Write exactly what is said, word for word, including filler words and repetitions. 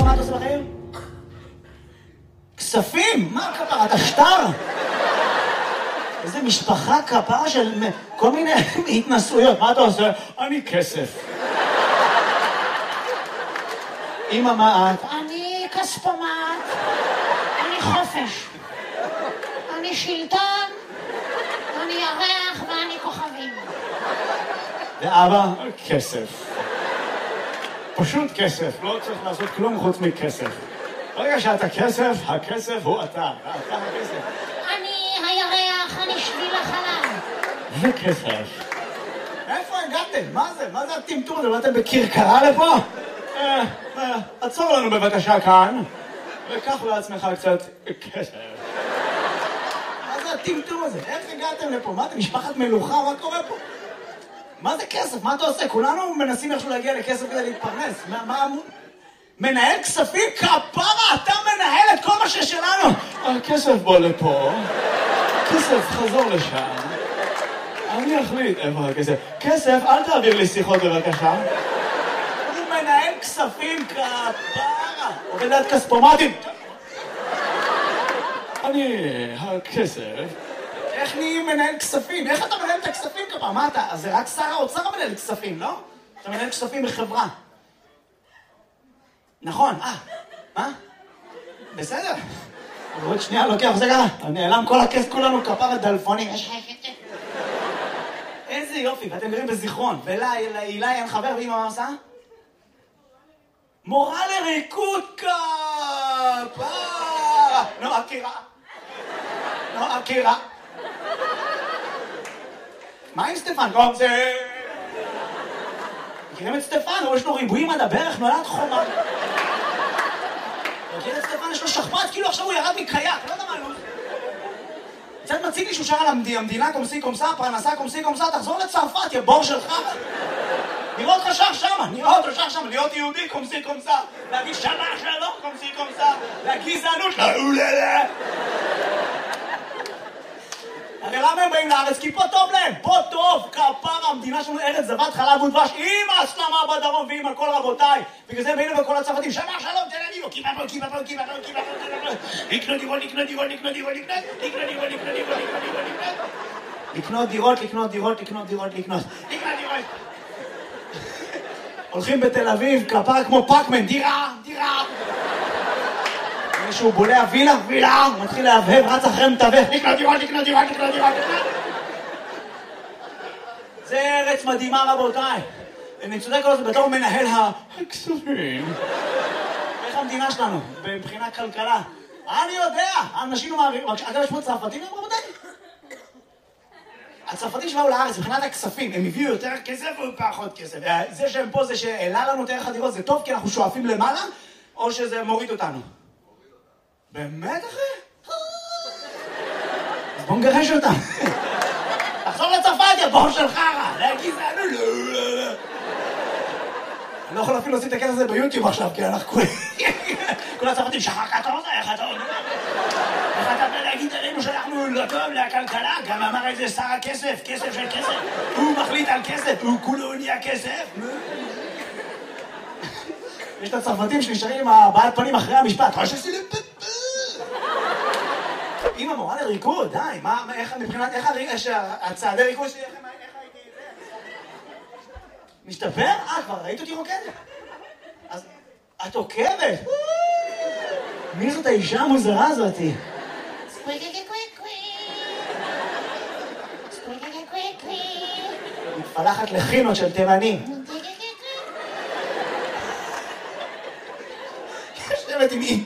מה אתה עושה בחיים? כספים? מה כפרה? אתה שטר? איזה משפחה כפרה של כל מיני התנסויות. מה אתה עושה? אני כסף. אמא, מה את? אני כספומט, אני חופש, אני שלטון, אני ירח ואני כוכבים. ואבא? כסף. פשוט כסף, לא צריך לעשות כלום חוץ מכסף. ברגע שאתה כסף, הכסף הוא אתה, אתה הכסף. אני הירח, אני שביל החלל. זה כסף. איפה הגעתם? מה זה? מה זה הטמטום הזה? באתם בכרכרה לפה? אה, אה, עצור לנו בבקשה כאן, וקח לעצמך קצת כסף. מה זה הטמטום הזה? איך הגעתם לפה? מה, אתם משפחת מלוכה? מה קורה פה? מה זה כסף? מה אתה עושה? כולנו מנסים איכשהו להגיע לכסף כדי להתפרנס. מה, מה... מנהל כספים? כפרה, אתה מנהל את כל מה ששלנו. הכסף בוא לפה. כסף, חזור לשם. אני אחליט איפה הכסף. כסף, אל תעביר לי שיחות בבקשה. הוא מנהל כספים, כפרה. עובד עד כספומטים. אני... הכסף... איך נהיים מנהל כספים? איך אתה מנהל את הכספים כפרה? מה אתה? אז זה רק שר האוצר מנהל כספים, לא? אתה מנהל כספים בחברה. נכון, אה, מה? בסדר. עוד שנייה לוקח, זה ככה, נעלם כל הכסף, כולנו כפרה דלפונים. איזה יופי, ואתם גרים בזיכרון. ולהילה אין חבר, ואמא מה עושה? מורה לריקוד כפרה. נו, אקירה. נו, אקירה. מה עם סטפן? לא, זה... מכירים את סטפן? יש לו ריבועים עד הברך, נולד חומה. מכיר את סטפן? יש לו שכפ"ץ, כאילו עכשיו הוא ירד מקייק, לא יודע מה לא. קצת מציג לי שהוא שר על המדינה קומסי קומסה, פרנסה קומסי קומסה, תחזור לצרפת, יא בור שלך. נראה אותך שר שמה, נראה אותו שר שמה, להיות יהודי קומסי קומסה, להגיד שמה שלום קומסי קומסה, לגזענות, לאוללה. הרי למה הם באים לארץ? כי פה טוב להם, פה טוב, כפרה, המדינה שלנו ארץ זבת חלב ודבש, עם הסלמה בדרום ועם על כל רבותיי. בגלל זה באים לכל הצרפתים, שמה שלום, תל אביב, קיבה פה, קיבה פה, קיבה פה, קיבה פה, לקנות דירות, לקנות דירות, לקנות דירות, לקנות דירות, לקנות דירות, לקנות דירות, לקנות דירות, לקנות דירות, לקנות לקנות דירות. הולכים בתל אביב, כפרה כמו פאקמן, דירה, דירה. מישהו בולע וילה, וילה, הוא מתחיל להבהב, רץ אחרי מתווך, לקנות דירות, לקנות דירות, לקנות דירות, לקנות. זה ארץ מדהימה רבותיי. אני צודק כל זה בתור מנהל הכספים. איך המדינה שלנו, מבחינת כלכלה? אני יודע, האנשים מעבירים, אגב יש פה צרפתים רבותיי? הצרפתים שבאו לארץ, מבחינת הכספים, הם הביאו יותר כסף או פחות כסף? זה שהם פה, זה שהעלה לנו את ערך הדירות, זה טוב כי אנחנו שואפים למעלה, או שזה מוריד אותנו? באמת אחי? אז בוא נגרש אותם. תחזור לצרפת, יא בור של חרא. להגיד זה, לא, לא, לא. אני לא יכול אפילו לשים את הכסף הזה ביוטיוב עכשיו, כי אנחנו כולם... כולם צרפתים, שחר אתה רוצה, איך אתה אומר? איך אתה בא להגיד עלינו שאנחנו לא טוב לכלכלה? גם אמר איזה שר הכסף, כסף של כסף. הוא מחליט על כסף, הוא כולו נהיה כסף. יש את הצרפתים שנשארים עם הבעת פנים אחרי המשפט. חושב שלי... אמא מורה לריקוד, די, מה, איך, מבחינת, איך הצעדי ריקוד שלי, איך הייתי את זה? משתפר? אה, כבר ראית אותי רוקדת? אז את עוקבת? מי זאת האישה המוזרה הזאתי? מתפלחת לחינות של תימנים. יושבת עם